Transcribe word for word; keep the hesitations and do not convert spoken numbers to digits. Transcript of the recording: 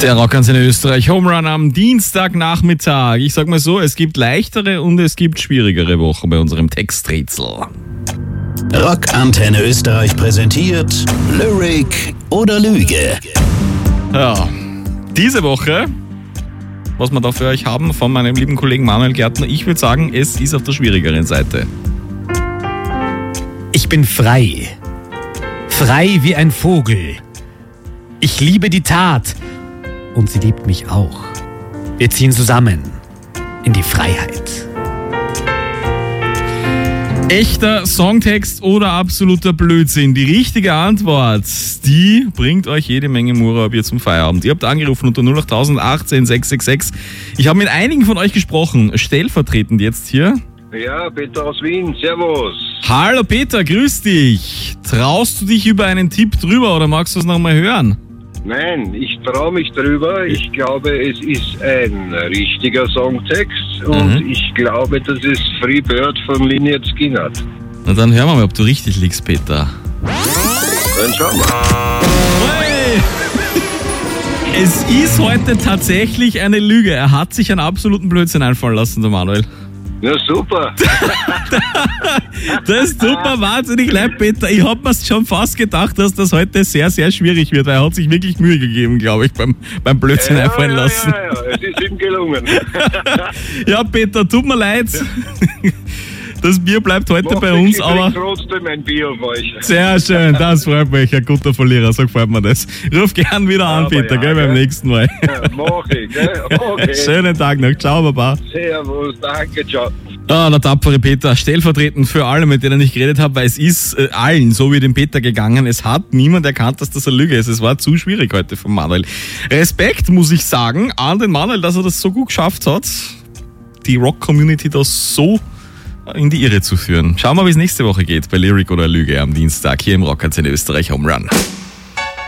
Der Rockantenne Österreich Home Run am Dienstagnachmittag. Ich sag mal so, es gibt leichtere und es gibt schwierigere Wochen bei unserem Texträtsel. Rockantenne Österreich präsentiert Lyric oder Lüge. Ja, diese Woche, was wir da für euch haben von meinem lieben Kollegen Manuel Gärtner, ich würde sagen, es ist auf der schwierigeren Seite. Ich bin frei. Frei wie ein Vogel. Ich liebe die Tat. Und sie liebt mich auch. Wir ziehen zusammen in die Freiheit. Echter Songtext oder absoluter Blödsinn? Die richtige Antwort, die bringt euch jede Menge Murra-Bier zum Feierabend. Ihr habt angerufen unter null acht achtzehn sechs sechs sechs. Ich habe mit einigen von euch gesprochen. Stellvertretend jetzt hier. Ja, Peter aus Wien. Servus. Hallo Peter, grüß dich. Traust du dich über einen Tipp drüber oder magst du es nochmal hören? Nein, ich traue mich drüber. Ich glaube, es ist ein richtiger Songtext und Mhm. ich glaube, das ist Free Bird von Lynyrd Skynyrd. Na dann hören wir mal, ob du richtig liegst, Peter. Dann schauen wir. Hey! Es ist heute tatsächlich eine Lüge. Er hat sich einen absoluten Blödsinn einfallen lassen, der Manuel. Ja, super. Das ist super, wahnsinnig leid, Peter. Ich habe mir schon fast gedacht, dass das heute sehr, sehr schwierig wird, weil er hat sich wirklich Mühe gegeben, glaube ich, beim, beim Blödsinn ja, einfallen ja, lassen. Ja, ja, es ist ihm gelungen. Ja, Peter, tut mir leid. Das Bier bleibt heute Macht bei nichts, uns, ich aber trinke trotzdem ein Bier auf euch. sehr schön, das freut mich. Ein guter Verlierer, so gefällt mir das. Ruf gern wieder an, Aber Peter, ja, gell, beim gell? nächsten Mal. Ja, mach ich, gell? Okay. Schönen Tag noch. Ciao, Baba. Servus, danke, ciao. Ah, der tapfere Peter, stellvertretend für alle, mit denen ich geredet habe, weil es ist äh, allen so wie dem Peter gegangen. Es hat niemand erkannt, dass das eine Lüge ist. Es war zu schwierig heute von Manuel. Respekt, muss ich sagen, an den Manuel, dass er das so gut geschafft hat, die Rock-Community da so in die Irre zu führen. Schauen wir, wie es nächste Woche geht bei Lyric oder Lüge am Dienstag hier im Rockantenne Österreich Home Run.